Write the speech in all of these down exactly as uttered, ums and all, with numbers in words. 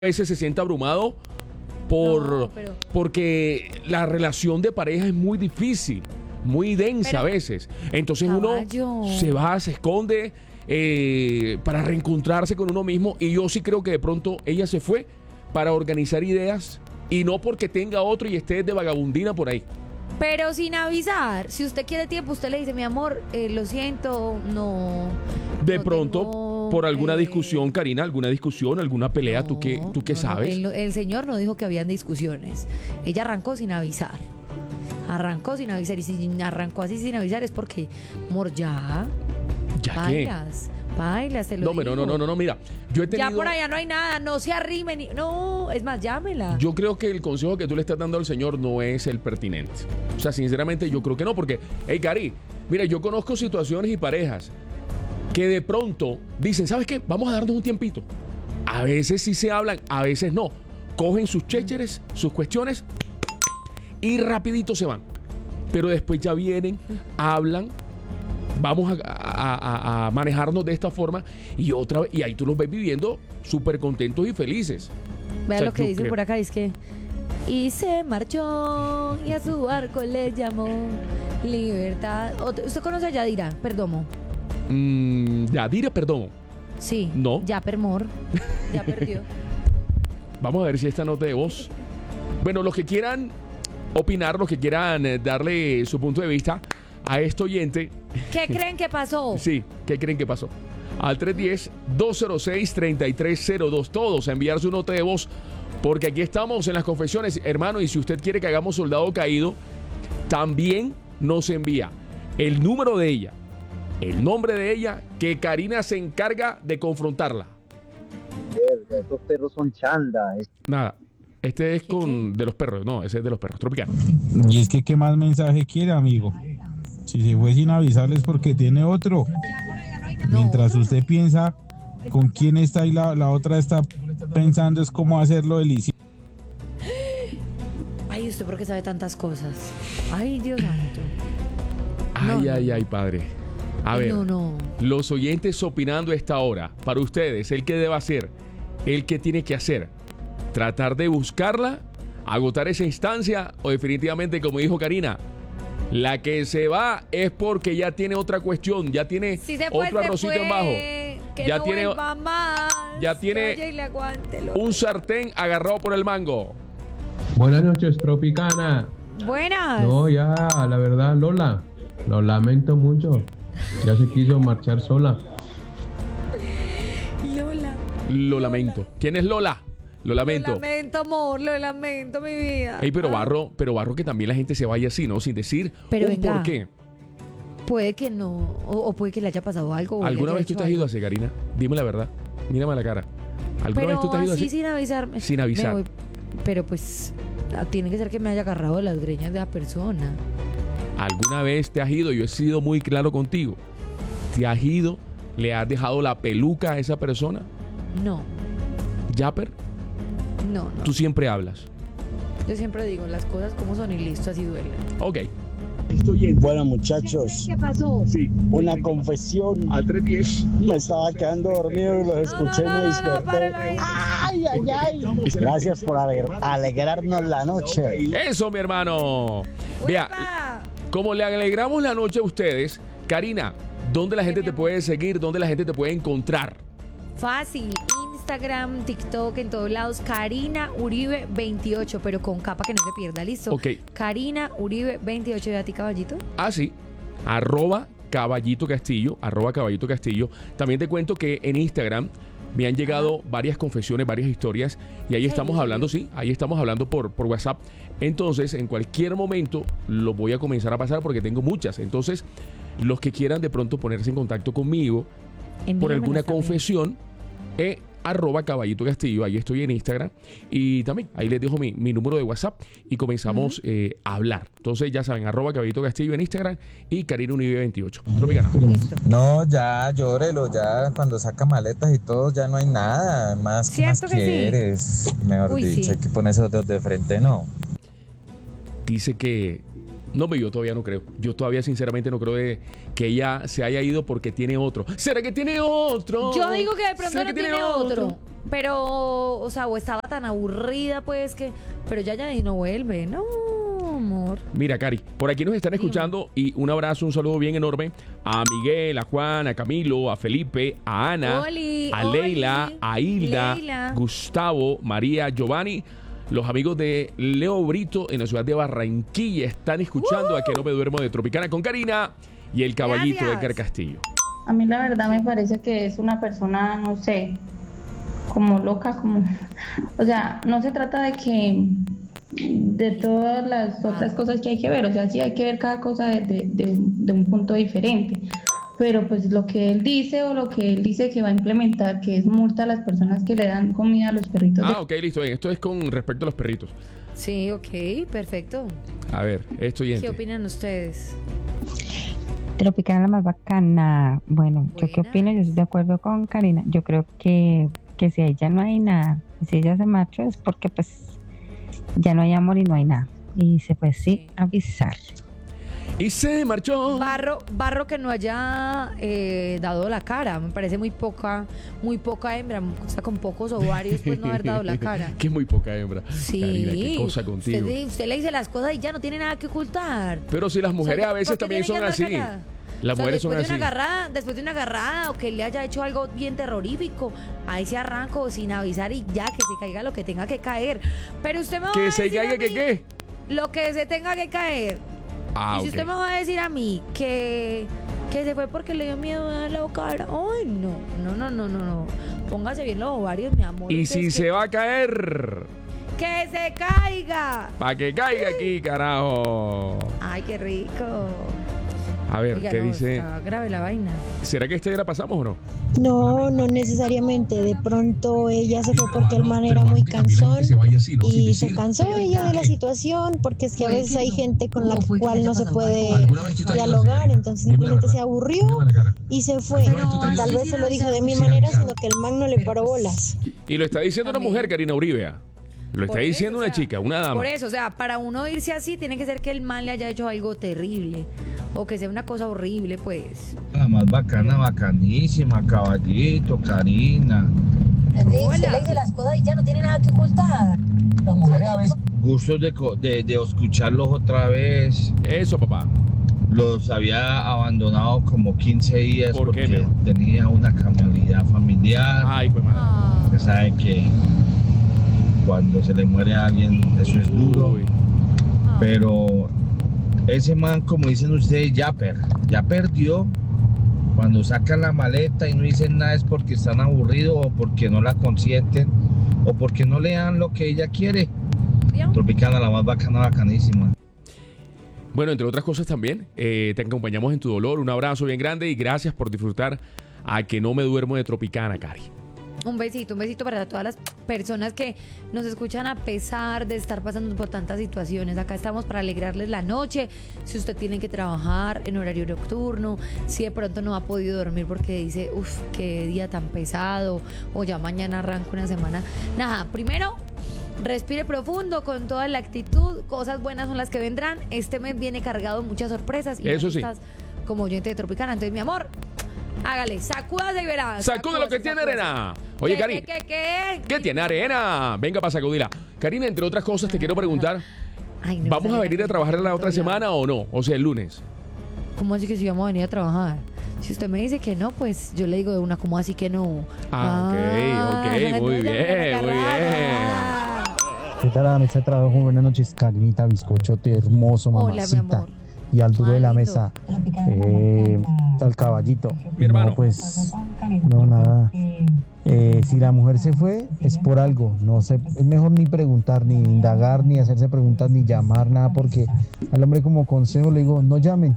veces se siente abrumado por No, pero- porque la relación de pareja es muy difícil, muy densa Pero- a veces. Entonces Caballo. uno se va, se esconde eh, para reencontrarse con uno mismo. Y yo sí creo que de pronto ella se fue para organizar ideas y no porque tenga otro y esté de vagabundina por ahí. Pero sin avisar. Si usted quiere tiempo, usted le dice, mi amor, eh, lo siento, no. De no pronto, tengo, por alguna eh, discusión, Karina, alguna discusión, alguna pelea, ¿tú qué, no, tú qué no, no, sabes? el, el señor no dijo que habían discusiones. Ella arrancó sin avisar. Arrancó sin avisar. Y si arrancó así sin avisar es porque, amor, ya. ¿Ya qué? Bailas. Bailas, te lo No, pero no, digo. no, no, no, mira, yo he tenido... Ya por allá no hay nada, no se arrimen. ni- No, es más, llámela. Yo creo que el consejo que tú le estás dando al señor no es el pertinente. O sea, sinceramente yo creo que no, porque, hey, Cari, mira, yo conozco situaciones y parejas que de pronto dicen, ¿sabes qué? Vamos a darnos un tiempito. A veces sí se hablan, a veces no. Cogen sus chécheres, sus cuestiones y rapidito se van. Pero después ya vienen, hablan, vamos a, a- a- a manejarnos de esta forma y otra vez, y ahí tú los ves viviendo súper contentos y felices. Vea O sea, lo que yo dicen creo- por acá, es que y se marchó y a su barco le llamó libertad. Ot- ¿Usted conoce a Yadira Perdomo? Mm, Yadira, perdón. Sí. No. Ya Permor. Ya perdió. Vamos a ver si esta nota de voz. Bueno, los que quieran opinar, los que quieran eh, darle su punto de vista a este oyente, ¿Qué creen que pasó? sí, ¿qué creen que pasó? Al tres uno cero, dos cero seis, tres tres cero dos. Todos a enviar su nota de voz, porque aquí estamos en las confesiones, hermano. Y si usted quiere que hagamos Soldado Caído, también nos envía el número de ella, el nombre de ella, que Karina se encarga de confrontarla. Verga, esos perros son chanda. es- Nada, este es con de los perros, no, ese es de los perros, Tropical. Y es que, ¿qué más mensaje quiere, amigo? Si se fue sin avisarles porque tiene otro. Mientras usted piensa con quién está y la, la otra está pensando es cómo hacerlo delicioso. Ay, ¿usted por qué sabe tantas cosas? Ay, Dios santo. No, Ay, no, ay, no. ay, padre. A ver, No, no. los oyentes opinando a esta hora, para ustedes, el que debe hacer, el que tiene que hacer, tratar de buscarla, agotar esa instancia, o definitivamente, como dijo Karina, la que se va es porque ya tiene otra cuestión, ya tiene Si se fue, otro se arrocito fue. en bajo, Que ya no tiene vuelva más. ya tiene Que vaya y le aguante, lo- un sartén agarrado por el mango. Buenas noches, Tropicana. Buenas. No, ya, la verdad, Lola, lo lamento mucho. Ya se quiso marchar sola. Lola. Lo lamento. ¿Quién es Lola? Lo lamento. Lo lamento, amor, lo lamento, mi vida. Ey, pero Ay, barro, pero barro que también la gente se vaya así, ¿no? Sin decir Pero un venga, por qué. Puede que no, o, o puede que le haya pasado algo. o le ¿Alguna haya vez tú hecho te has ido algo. así, Karina? Dime la verdad. Mírame a la cara. ¿Alguna Pero vez tú te has ido así así? sin avisarme. Sin Me avisar. voy. Pero pues ah, tiene que ser que me haya agarrado de las greñas de la persona. ¿Alguna vez te has ido? Yo he sido muy claro contigo. ¿Te has ido? ¿Le has dejado la peluca a esa persona? No, ¿Yapper? no, no. Tú siempre hablas. Yo siempre digo las cosas como son y listo, así duele. Ok. Bueno, muchachos, ¿Qué pasó? Sí. una confesión. Al tres diez. Me estaba quedando dormido y los escuché y no, me no, no, desperté. paren ahí. Ay, ay, ay. Gracias por alegr- alegrarnos la noche. Eso, mi hermano. Vea, ¡Uepa! como le alegramos la noche a ustedes, Karina, ¿dónde la gente te puede seguir? ¿Dónde la gente te puede encontrar? Fácil, Instagram, TikTok, en todos lados, Karina Uribe veintiocho, pero con capa que no se pierda, ¿listo? Ok. Karina Uribe veintiocho, ¿de a ti, caballito? Ah, sí. Arroba Caballito Castillo. Arroba Caballito Castillo. También te cuento que en Instagram me han llegado varias confesiones, varias historias. Y ahí estamos serio? hablando, sí. Ahí estamos hablando por, por WhatsApp. Entonces, en cualquier momento lo voy a comenzar a pasar porque tengo muchas. Entonces, los que quieran de pronto ponerse en contacto conmigo por Envíamelas alguna también. confesión, eh, arroba Caballito Castillo, ahí estoy en Instagram, y también ahí les dejo mi, mi número de WhatsApp y comenzamos eh, a hablar. Entonces ya saben, arroba Caballito Castillo en Instagram y Karina Unive veintiocho. Tropicana. Listo. No, ya, llórelo, ya cuando saca maletas y todo, ya no hay nada. Más, ¿qué más ¿Cierto que sí? quieres? Mejor Uy, dicho, sí. hay que poner esos dedos de frente, no. Dice que no, pero yo todavía no creo. Yo todavía sinceramente no creo de que ella se haya ido porque tiene otro. ¿Será que tiene otro? Yo digo que de pronto ¿Será no que tiene otro. Pero, o sea, o estaba tan aburrida, pues que. Pero ya ya y no vuelve, no, amor. Mira, Cari, por aquí nos están escuchando y un abrazo, un saludo bien enorme a Miguel, a Juan, a Camilo, a Felipe, a Ana, Oli, a Oli, Leila, a Hilda, Leila. Gustavo, María, Giovanni. Los amigos de Leo Brito en la ciudad de Barranquilla están escuchando a Que No Me Duermo de Tropicana con Karina y el caballito Gracias. de Edgar Castillo. A mí la verdad me parece que es una persona, no sé, como loca, como... O sea, no se trata de que... de todas las otras cosas que hay que ver, o sea, sí hay que ver cada cosa de, de, de, de un punto diferente, pero pues lo que él dice o lo que él dice que va a implementar, que es multa a las personas que le dan comida a los perritos. Ah, ok, listo. Bien. Esto es con respecto a los perritos. Sí, ok, perfecto. A ver, esto y ¿Qué opinan ustedes? Tropicana la más bacana. Bueno, ¿yo qué Buena. opino? Yo estoy de acuerdo con Karina. Yo creo que, que si ahí ya no hay nada, y si ella se marcha es porque pues ya no hay amor y no hay nada. Y se puede sí avisar. Y se marchó. Barro, Barro que no haya eh, dado la cara, me parece muy poca, muy poca hembra, o sea, con pocos ovarios, pues no haber dado la cara. Que es muy poca hembra. Sí, Karina, qué cosa contigo. Usted, usted le dice las cosas y ya no tiene nada que ocultar. Pero si las mujeres O sea, a veces ¿por qué también tiene son que así. andar callada? Las O sea, mujeres son después así. de una agarrada, después de una agarrada o que le haya hecho algo bien terrorífico, ahí se arranco sin avisar y ya que se caiga lo que tenga que caer. Pero usted me va a Que se decir caiga a que mí qué. lo que se tenga que caer. Ah, y si ok. usted me va a decir a mí que, que se fue porque le dio miedo a la cara, ay, no, no, no, no, no, no. Póngase bien los ovarios, mi amor. Y Usted si es se que, va a caer, ¡que se caiga! para que caiga aquí, carajo. Ay, qué rico. A ver, Oiga, ¿qué no, dice? está grave la vaina. ¿Será que esta ya la pasamos o no? No, no necesariamente. De pronto ella se fue porque el man era muy cansón y se cansó ella de la situación porque es que a veces hay gente con la cual no se puede dialogar, entonces simplemente se aburrió y se fue. Tal vez se lo dijo de mi manera, sino que el man no le paró bolas. Y lo está diciendo una También. mujer, Karina Uribe. Lo está Por eso, diciendo o una sea, chica, una dama. Por eso, o sea, para uno irse así, tiene que ser que el man le haya hecho algo terrible. O que sea una cosa horrible, pues. La más bacana, bacanísima, caballito, Karina. Hola. dice las cosas y ya no tiene nada que ocultar. Las mujeres a veces... Gustos de, co- de, de escucharlos otra vez. Eso, papá. Los había abandonado como quince días ¿Por qué, porque mi amor? tenía una calamidad familiar. Ay, pues madre. Ah, Usted sabe que cuando se le muere a alguien eso es duro. Uy. ah. Pero ese man, como dicen ustedes, ya, per, ya perdió. Cuando sacan la maleta y no dicen nada es porque están aburridos o porque no la consienten o porque no le dan lo que ella quiere. ¿Vio? Tropicana, la más bacana, bacanísima. Bueno, entre otras cosas también, eh, te acompañamos en tu dolor. Un abrazo bien grande y gracias por disfrutar a Que No Me Duermo de Tropicana, Cari. Un besito, un besito para todas las personas que nos escuchan a pesar de estar pasando por tantas situaciones. Acá estamos para alegrarles la noche. Si usted tiene que trabajar en horario nocturno, si de pronto no ha podido dormir porque dice, uff, qué día tan pesado, o ya mañana arranco una semana. Nada, primero, respire profundo con toda la actitud. Cosas buenas son las que vendrán. Este mes viene cargado de muchas sorpresas. Y Eso más sí. estás como oyente de Tropicana. Entonces, mi amor, hágale, sacúdase y verás. Sacude lo que tiene arena. Oye, ¿Qué, Cari, qué, qué, qué? ¿qué tiene arena? Venga para sacudirla. Karina, entre otras cosas, te quiero preguntar, Ay, no, ¿vamos a Karina, venir a trabajar la otra otro lado. semana o no? O sea, el lunes. ¿Cómo así que si vamos a venir a trabajar? Si usted me dice que no, pues yo le digo de una, ¿cómo así que no? Ah, ok, ok, muy bien, muy bien. ¿Qué tal la mesa de trabajo? Buenas noches, Karinita, bizcochote hermoso, Hola, mi mamacita. amor. Y al duro de la Manito. mesa, eh, al caballito. Mi hermano. No, pues, no, nada. Eh, si la mujer se fue, es por algo. No sé, es mejor ni preguntar, ni indagar, ni hacerse preguntas, ni llamar, nada, porque al hombre como consejo le digo, no llamen.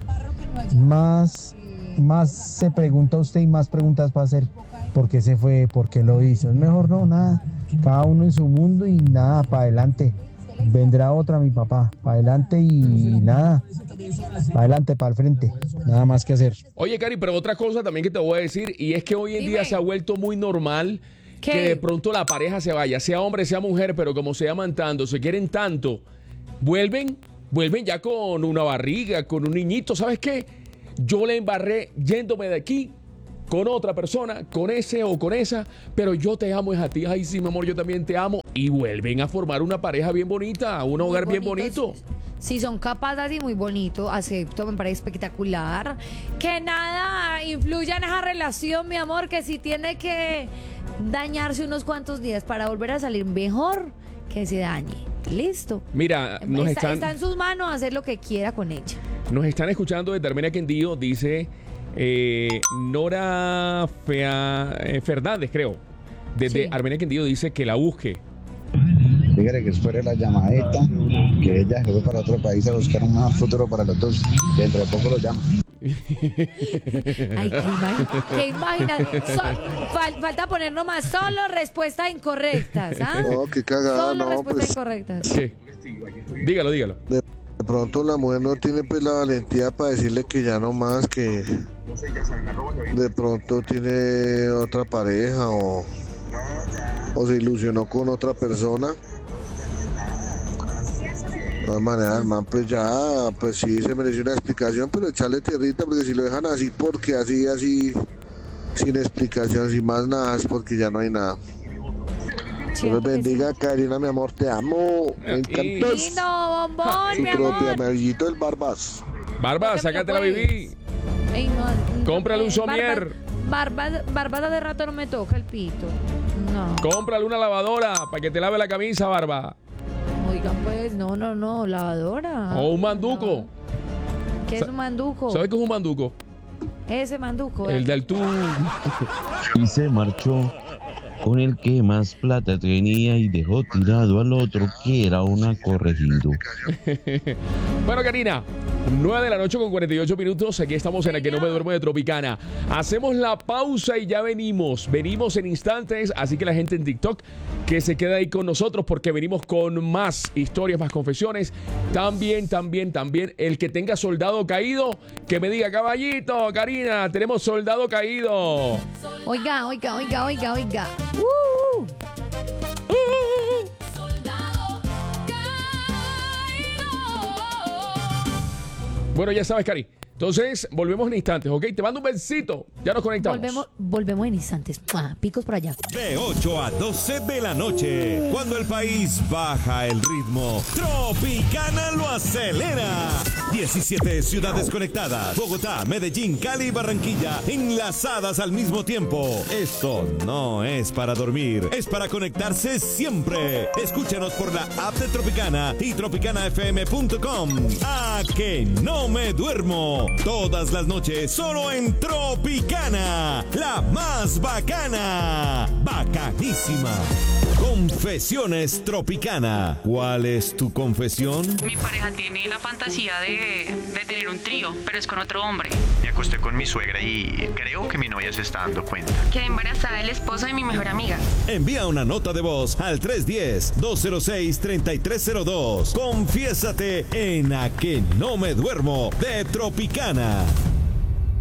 Más, más se pregunta usted y más preguntas va a hacer. ¿Por qué se fue? ¿Por qué lo hizo? Es mejor no, nada. Cada uno en su mundo y nada, para adelante. Vendrá otra, mi papá. Para adelante y nada. Para adelante, para el frente. Nada más que hacer. Oye, Cari, pero otra cosa también que te voy a decir, y es que hoy en Dime. día se ha vuelto muy normal ¿Qué? que de pronto la pareja se vaya, sea hombre, sea mujer, pero como se aman tanto, se quieren tanto, vuelven, vuelven ya con una barriga, con un niñito. ¿Sabes qué? Yo le embarré yéndome de aquí con otra persona, con ese o con esa, pero yo te amo es a ti, ay sí, mi amor, yo también te amo, y vuelven a formar una pareja bien bonita, un hogar bien bonito. Si son capaces y muy bonito, acepto, me parece espectacular. Que nada influya en esa relación, mi amor, que si tiene que dañarse unos cuantos días para volver a salir mejor, que se dañe. Listo. Mira, nos está, están... está en sus manos hacer lo que quiera con ella. Nos están escuchando desde Armenia Quindío, dice eh, Nora Fea, eh, Fernández, creo. Desde Sí. Armenia Quindío dice que la busque. Dígale que espere la llamadita, que ella se fue para otro país a buscar un mejor futuro para los dos. Dentro de poco lo llama. Ay, qué imagina. Qué imagina. So, fal- falta poner nomás solo respuestas incorrectas. ¿Ah? No, qué cagada, Solo no, respuestas pues. incorrectas. ¿Qué? Dígalo, dígalo. De, de pronto la mujer no tiene pues la valentía para decirle que ya no más, que de pronto tiene otra pareja o, o se ilusionó con otra persona. De todas maneras, el man pues ya, pues sí se mereció una explicación, pero echarle tierrita, porque si lo dejan así, porque así, así, sin explicación, sin más nada, es porque ya no hay nada. Dios los bendiga, Karina, mi amor, te amo. Me encantas. Lindo, bombón, Su mi propia, amor. amiguito el Barbas. Barba, sácate la bebé. Ey, no, Cómprale un eh, somier. Barbas, barbas de rato no me toca el pito. No. Cómprale una lavadora para que te lave la camisa, Barba. Oigan, pues, no, no, no, lavadora. O un manduco. ¿Qué es un manduco? ¿Sabes qué es un manduco? Ese manduco. El eh. del tú. Y se marchó con el que más plata tenía y dejó tirado al otro que era una corregido. Bueno, Karina, nueve de la noche con cuarenta y ocho minutos. Aquí estamos en la que no me duermo de Tropicana. Hacemos la pausa y ya venimos. Venimos en instantes, así que la gente en TikTok que se queda ahí con nosotros porque venimos con más historias, más confesiones. También, también, también el que tenga soldado caído, que me diga, caballito, Karina, tenemos soldado caído. Oiga, oiga, oiga, oiga, oiga. Uh, uh. Bueno, ya sabes, Cari. Entonces, volvemos en instantes, ¿ok? Te mando un besito. Ya nos conectamos. Volvemos, volvemos en instantes. ¡Mua! Picos por allá. De ocho a doce de la noche, cuando el país baja el ritmo, Tropicana lo acelera. diecisiete ciudades conectadas, Bogotá, Medellín, Cali y Barranquilla, enlazadas al mismo tiempo. Esto no es para dormir, es para conectarse siempre. Escúchanos por la app de Tropicana y tropicana f m punto com. A que no me duermo. Todas las noches, solo en Tropicana, la más bacana. Bacanísima. Confesiones Tropicana. ¿Cuál es tu confesión? Mi pareja tiene la fantasía de, de tener un trío, pero es con otro hombre. Me acosté con mi suegra y creo que mi novia se está dando cuenta. Quedé embarazada del esposo de mi mejor amiga. Envía una nota de voz al tres uno cero, dos cero seis, tres tres cero dos. Confiésate en A que no me duermo de Tropicana.